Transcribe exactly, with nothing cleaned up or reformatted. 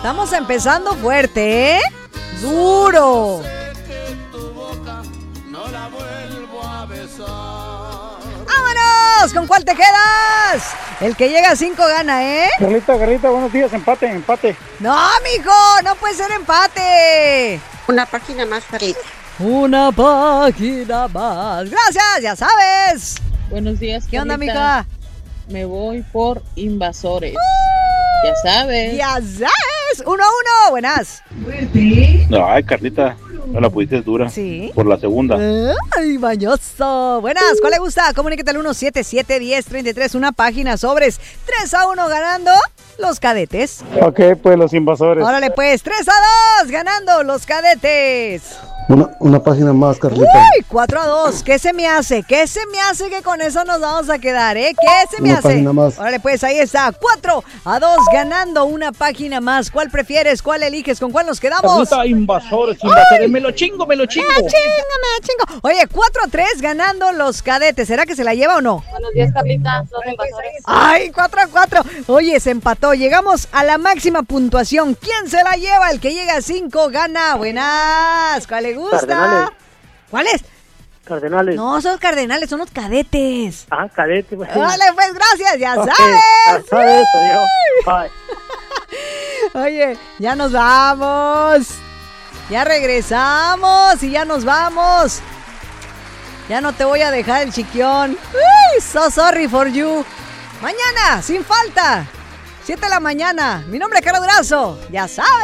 Estamos empezando fuerte, ¿eh? Duro. ¡Vámonos! ¿Con cuál te quedas? El que llega a cinco gana, ¿eh? Carlita, Carlita, buenos días, empate, empate. No, mijo, no puede ser empate. Una página más, Carlita. Una página más. Gracias, ya sabes. Buenos días, Carlita. ¿Qué onda, mija? Me voy por Invasores. Uh, ya sabes. Ya sabes. Uno a uno. Buenas. Ay, Carlita, no la pudiste dura. Sí. Por la segunda. Ay, mañoso. Buenas, ¿cuál le gusta? Comuníquete al uno siete siete, uno cero tres tres. Una página sobres. tres a uno ganando los cadetes. Ok, pues los invasores. Órale, pues, tres a dos ganando los cadetes. Una, una página más, Carlita. Uy, cuatro a dos. ¿Qué se me hace? ¿Qué se me hace que con eso nos vamos a quedar, eh? ¿Qué se me una hace? Página más. Órale, pues ahí está. cuatro a dos ganando una página más. ¿Cuál prefieres? ¿Cuál eliges? ¿Con cuál nos quedamos? Carlita, invasores, invasores. Ay. Me lo chingo, me lo chingo. Me lo chingo, me lo chingo. Oye, cuatro a tres ganando los cadetes. ¿Será que se la lleva o no? Buenos días, Carlita. Los invasores. Ay, cuatro a cuatro. Oye, se empató. Llegamos a la máxima puntuación. ¿Quién se la lleva? El que llega a cinco gana. Buenas. ¿Cuál le gusta? Cardenales. ¿Cuáles? Cardenales. No, son los cardenales, son los cadetes. Ah, cadete. Pues. Vale, pues gracias, ya Okay, sabes. ya sabes, adiós. Bye. Oye, ya nos vamos. Ya regresamos y ya nos vamos. Ya no te voy a dejar el chiquión. Uy, so sorry for you. Mañana, sin falta. siete de la mañana. Mi nombre es Caro Durazo. Ya sabes.